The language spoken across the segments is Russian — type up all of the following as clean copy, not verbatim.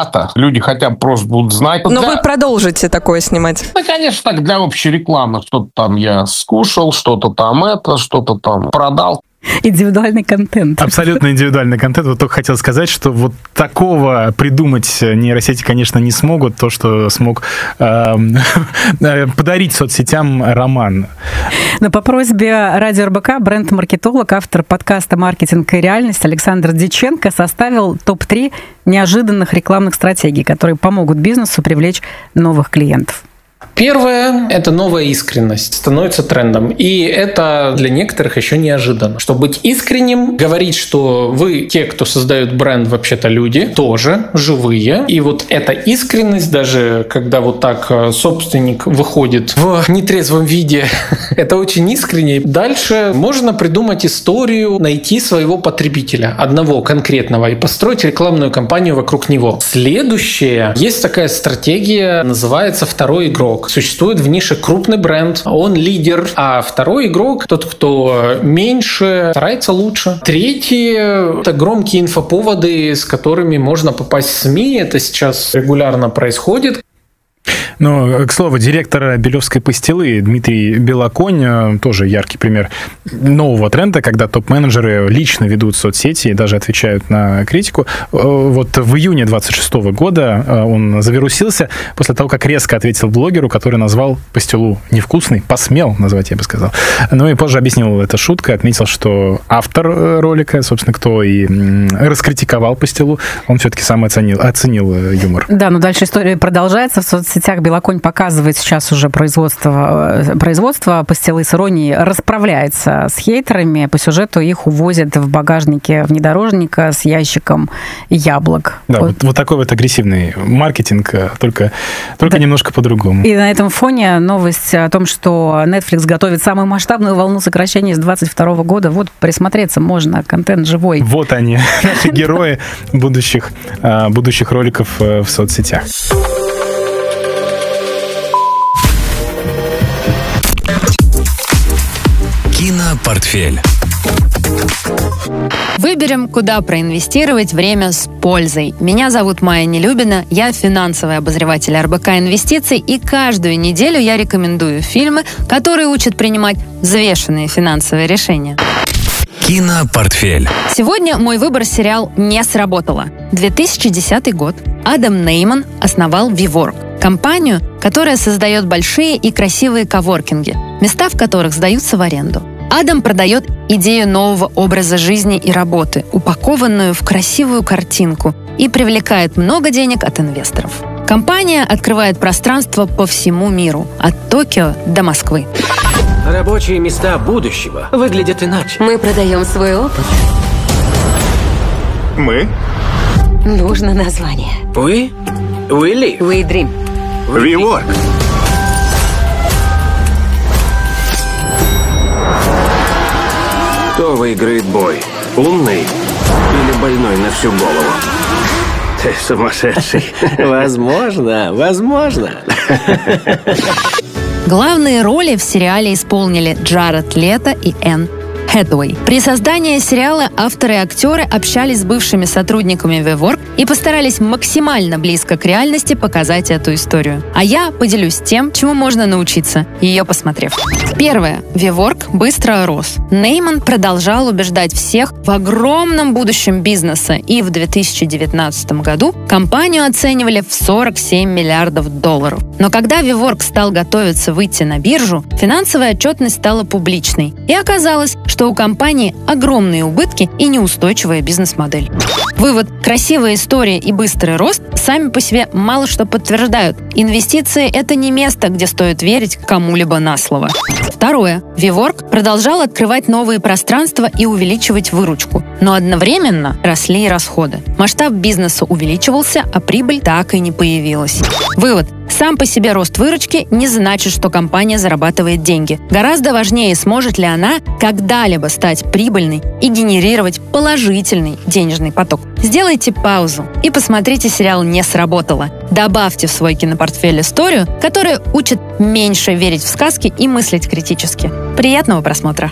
многовато. Люди хотя бы просто будут знать. Но вы продолжите такое снимать? Да, конечно, так для общей рекламы. Что-то там я скушал, что-то там продал. Индивидуальный контент. Абсолютно индивидуальный контент. Вот только хотел сказать, что вот такого придумать нейросети, конечно, не смогут. То, что смог подарить соцсетям Роман. Но по просьбе Радио РБК бренд-маркетолог, автор подкаста «Маркетинг и реальность» Александр Дьяченко составил топ-3 неожиданных рекламных стратегий, которые помогут бизнесу привлечь новых клиентов. Первое – это новая искренность, становится трендом. И это для некоторых еще неожиданно. Чтобы быть искренним, говорить, что вы, те, кто создают бренд, вообще-то люди, тоже живые. И вот эта искренность, даже когда вот так собственник выходит в нетрезвом виде, это очень искренне. Дальше можно придумать историю, найти своего потребителя, одного конкретного, и построить рекламную кампанию вокруг него. Следующее. Есть такая стратегия, называется «второй игрок». Существует в нише крупный бренд, он лидер, а второй игрок, тот, кто меньше, старается лучше. Третье – это громкие инфоповоды, с которыми можно попасть в СМИ. Это сейчас регулярно происходит. Но, к слову, директор Белевской пастилы Дмитрий Белоконь, тоже яркий пример нового тренда, когда топ-менеджеры лично ведут соцсети и даже отвечают на критику. Вот в июне 26 года он завирусился после того, как резко ответил блогеру, который назвал пастилу невкусной, посмел назвать, я бы сказал. Ну и позже объяснил это шуткой, отметил, что автор ролика, собственно, кто и раскритиковал пастилу, он все-таки сам оценил юмор. Да, но дальше история продолжается. В соцсетях Белоконь показывает сейчас уже производство пастилы с иронией, расправляется с хейтерами. По сюжету их увозят в багажнике внедорожника с ящиком яблок. Да, вот такой вот агрессивный маркетинг, только да, немножко по-другому. И на этом фоне новость о том, что Netflix готовит самую масштабную волну сокращений с 2022 года. Вот присмотреться можно, контент живой. Вот они, наши герои будущих роликов в соцсетях. Кинопортфель. Выберем, куда проинвестировать время с пользой. Меня зовут Майя Нелюбина, я финансовый обозреватель РБК Инвестиций, и каждую неделю я рекомендую фильмы, которые учат принимать взвешенные финансовые решения. Кинопортфель. Сегодня мой выбор — сериал «Не сработало». 2010 год. Адам Нейман основал WeWork, компанию, которая создает большие и красивые коворкинги, места в которых сдаются в аренду. Адам продает идею нового образа жизни и работы, упакованную в красивую картинку, и привлекает много денег от инвесторов. Компания открывает пространство по всему миру, от Токио до Москвы. Рабочие места будущего выглядят иначе. Мы продаем свой опыт. Мы? Нужно название. We live. We dream. We work. Кто выиграет бой? Умный или больной на всю голову? Ты сумасшедший. Возможно. Главные роли в сериале исполнили Джаред Лето и Энн Хэтэуэй. При создании сериала авторы и актеры общались с бывшими сотрудниками WeWork и постарались максимально близко к реальности показать эту историю. А я поделюсь тем, чему можно научиться, ее посмотрев. Первое. WeWork быстро рос. Нейман продолжал убеждать всех в огромном будущем бизнеса, и в 2019 году компанию оценивали в $47 миллиардов. Но когда WeWork стал готовиться выйти на биржу, финансовая отчетность стала публичной. И оказалось, что у компании огромные убытки и неустойчивая бизнес-модель. Вывод. Красивая история и быстрый рост сами по себе мало что подтверждают. Инвестиции – это не место, где стоит верить кому-либо на слово. Второе. WeWork продолжал открывать новые пространства и увеличивать выручку. Но одновременно росли и расходы. Масштаб бизнеса увеличивался, а прибыль так и не появилась. Вывод. Сам по себе рост выручки не значит, что компания зарабатывает деньги. Гораздо важнее, сможет ли она когда-либо стать прибыльной и генерировать положительный денежный поток. Сделайте паузу и посмотрите сериал «Не сработало». Добавьте в свой кинопортфель историю, которая учит меньше верить в сказки и мыслить критически. Приятного просмотра!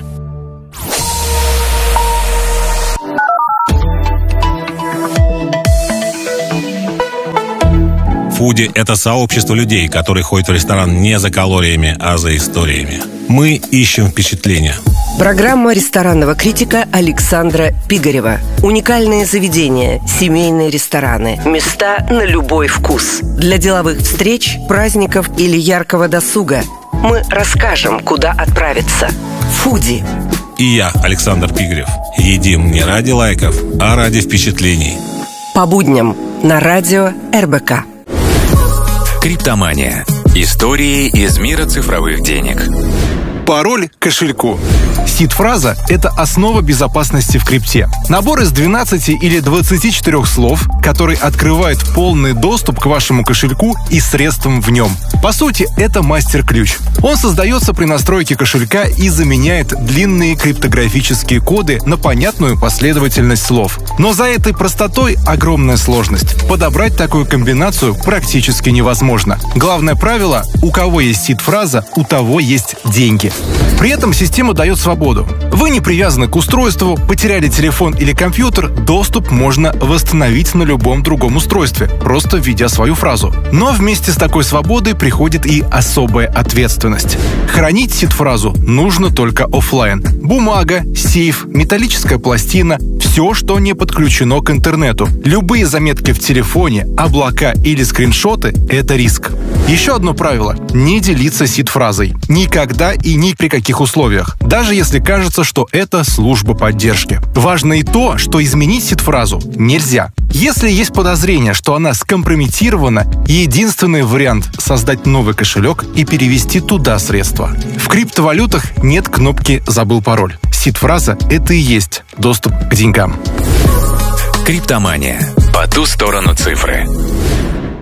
Фуди – это сообщество людей, которые ходят в ресторан не за калориями, а за историями. Мы ищем впечатления. Программа ресторанного критика Александра Пигарева. Уникальные заведения, семейные рестораны, места на любой вкус. Для деловых встреч, праздников или яркого досуга мы расскажем, куда отправиться. Фуди. И я, Александр Пигарев. Едим не ради лайков, а ради впечатлений. По будням на радио РБК. Криптомания. Истории из мира цифровых денег. Пароль к кошельку. Сид-фраза – это основа безопасности в крипте. Набор из 12 или 24 слов, который открывает полный доступ к вашему кошельку и средствам в нем. По сути, это мастер-ключ. Он создается при настройке кошелька и заменяет длинные криптографические коды на понятную последовательность слов. Но за этой простотой огромная сложность. Подобрать такую комбинацию практически невозможно. Главное правило – у кого есть сид-фраза, у того есть деньги. При этом система дает свободу. Вы не привязаны к устройству, потеряли телефон или компьютер, доступ можно восстановить на любом другом устройстве, просто введя свою фразу. Но вместе с такой свободой приходит и особая ответственность. Хранить сид-фразу нужно только офлайн. Бумага, сейф, металлическая пластина – все, что не подключено к интернету. Любые заметки в телефоне, облака или скриншоты – это риск. Еще одно правило – не делиться сид-фразой. Никогда и ни при каких условиях. Даже если кажется, что это служба поддержки. Важно и то, что изменить сид-фразу нельзя. Если есть подозрение, что она скомпрометирована, единственный вариант – создать новый кошелек и перевести туда средства. В криптовалютах нет кнопки «Забыл пароль». Сид-фраза – это и есть доступ к деньгам. Криптомания. По ту сторону цифры.